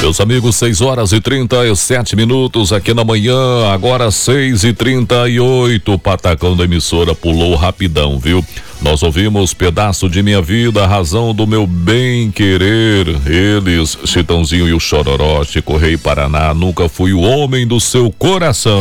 Meus amigos, 6h37 aqui na manhã, agora 6h38. O patacão da emissora pulou rapidão, viu? Nós ouvimos Pedaço de Minha Vida, Razão do Meu Bem Querer. Eles, Chitãozinho e o Chororó, Chico Rei Paraná, Nunca Fui o Homem do Seu Coração.